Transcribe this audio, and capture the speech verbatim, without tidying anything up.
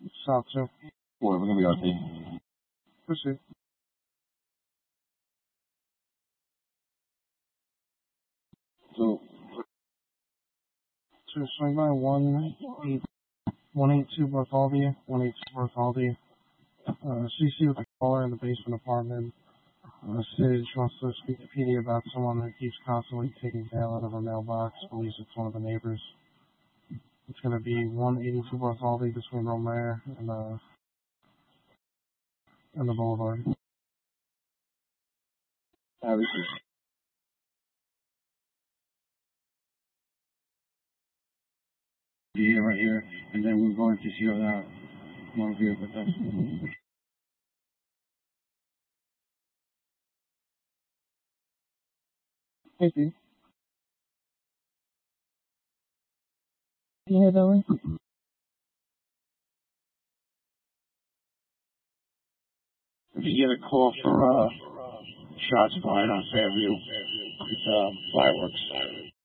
South two. Four, we're gonna be R T. Proceed. So, To swing by one eight one eight two Bartholdi, one eight two Bartholdi. Uh, C C with a caller in the basement apartment. Uh, Sid wants to speak to P D about someone that keeps constantly taking mail out of her mailbox. Believes it's one of the neighbors. It's going to be one eighty-two Bartholdi between Romare and uh and the Boulevard. uh, this is here, right here, and then we're going to see that one here with us. Hey, Steve. Can you hear Billy? If you get a call for uh, shots fired on Fairview, it's uh, fireworks.